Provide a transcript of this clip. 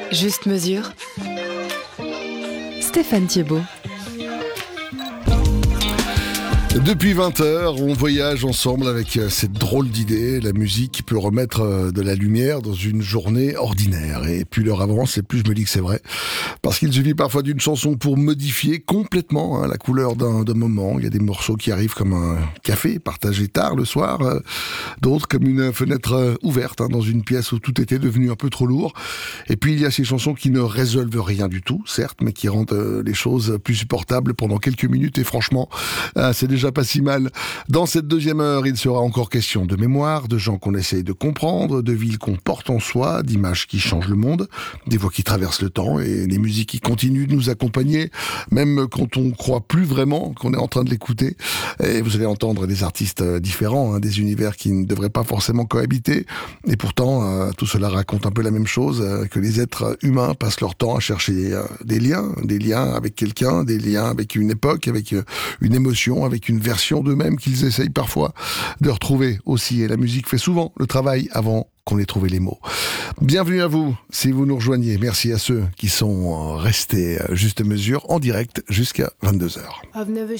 Juste mesure. Stéphane Thiebaud. Depuis 20h, on voyage ensemble avec cette drôle d'idée. La musique qui peut remettre de la lumière dans une journée ordinaire. Et plus l'heure avance, et plus je me dis que c'est vrai. Parce qu'il suffit parfois d'une chanson pour modifier complètement la couleur d'un moment. Il y a des morceaux qui arrivent comme un café partagé tard le soir. D'autres comme une fenêtre ouverte dans une pièce où tout était devenu un peu trop lourd. Et puis il y a ces chansons qui ne résolvent rien du tout, certes, mais qui rendent les choses plus supportables pendant quelques minutes. Et franchement, c'est déjà pas si mal. Dans cette deuxième heure, il sera encore question de mémoire, de gens qu'on essaye de comprendre, de villes qu'on porte en soi, d'images qui changent le monde, des voix qui traversent le temps et les musiques qui continuent de nous accompagner, même quand on croit plus vraiment qu'on est en train de l'écouter. Et vous allez entendre des artistes différents, des univers qui ne devraient pas forcément cohabiter. Et pourtant, tout cela raconte un peu la même chose, que les êtres humains passent leur temps à chercher des liens avec quelqu'un, des liens avec une époque, avec une émotion, avec une version d'eux-mêmes qu'ils essayent parfois de retrouver aussi. Et la musique fait souvent le travail avant qu'on ait trouvé les mots. Bienvenue à vous, si vous nous rejoignez. Merci à ceux qui sont restés juste mesure en direct jusqu'à 22h.